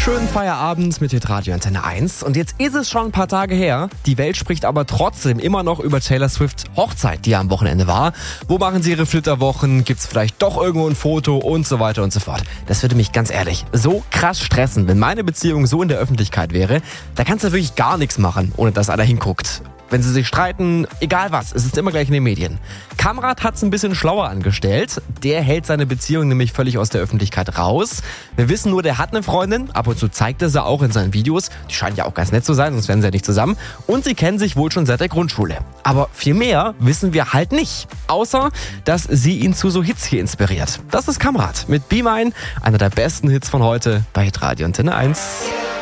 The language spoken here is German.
Schönen Feierabend mit Hitradio Antenne 1. Und jetzt ist es schon ein paar Tage her. Die Welt spricht aber trotzdem immer noch über Taylor Swifts Hochzeit, die ja am Wochenende war. Wo machen sie ihre Flitterwochen? Gibt's vielleicht doch irgendwo ein Foto? Und so weiter und so fort. Das würde mich ganz ehrlich so krass stressen, wenn meine Beziehung so in der Öffentlichkeit wäre. Da kannst du wirklich gar nichts machen, ohne dass einer hinguckt. Wenn sie sich streiten, egal was, es ist immer gleich in den Medien. Kamrat hat's ein bisschen schlauer angestellt. Der hält seine Beziehung nämlich völlig aus der Öffentlichkeit raus. Wir wissen nur, der hat eine Freundin. Ab und zu zeigt er sie auch in seinen Videos. Die scheinen ja auch ganz nett zu sein, sonst wären sie ja nicht zusammen. Und sie kennen sich wohl schon seit der Grundschule. Aber viel mehr wissen wir halt nicht. Außer, dass sie ihn zu so Hits hier inspiriert. Das ist Kamrat mit Be Mine, einer der besten Hits von heute bei Hitradio Antenne 1.